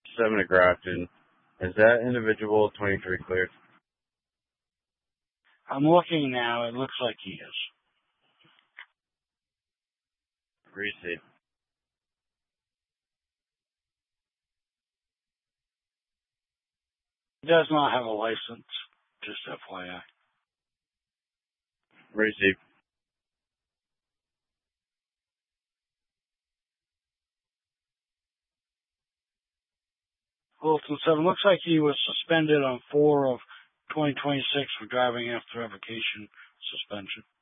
7 at Grafton. Is that individual 23 cleared? I'm looking now. It looks like he is. Receive. He does not have a license, just FYI. Receive. Wilson 7, looks like he was suspended on 4 of 2026 for driving after revocation suspension.